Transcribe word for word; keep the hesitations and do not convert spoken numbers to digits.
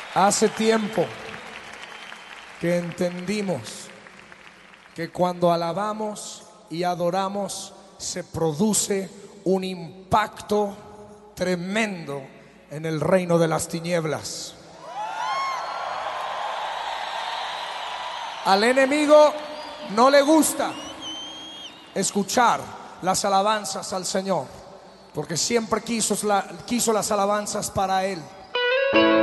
Hace tiempo que entendimos que cuando alabamos y adoramos se produce un impacto tremendo en el reino de las tinieblas. Al enemigo no le gusta escuchar las alabanzas al Señor, porque siempre quiso, quiso las alabanzas para él.